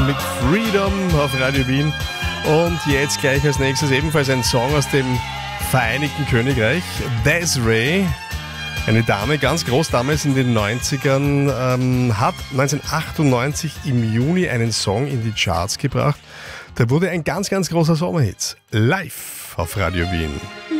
mit Freedom auf Radio Wien. Und jetzt gleich als nächstes ebenfalls ein Song aus dem Vereinigten Königreich. Des'ree, eine Dame, ganz groß damals in den 90ern, hat 1998 im Juni einen Song in die Charts gebracht. Der wurde ein ganz, ganz großer Sommerhit. Live auf Radio Wien.